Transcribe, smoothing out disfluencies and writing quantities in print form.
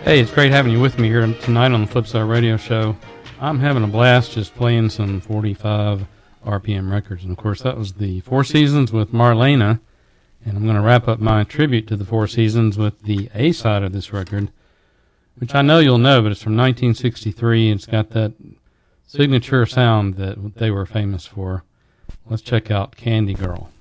Hey, it's great having you with me here tonight on the Flipside Radio Show. I'm having a blast just playing some 45 RPM records. And, of course, that was the Four Seasons with Marlena. And I'm going to wrap up my tribute to the Four Seasons with the A side of this record, which I know you'll know, but it's from 1963. And it's got that signature sound that they were famous for. Let's check out Candy Girl.